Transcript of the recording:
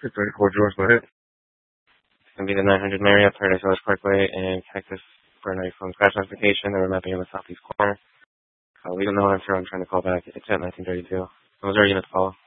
634 George, go ahead. It's going to be the 900 Marriott, Paradise Village Parkway, in Texas for an iPhone crash notification. We're mapping in the southeast corner. We don't know answer. I'm trying to call back. It's at 1932. Was there a unit to follow?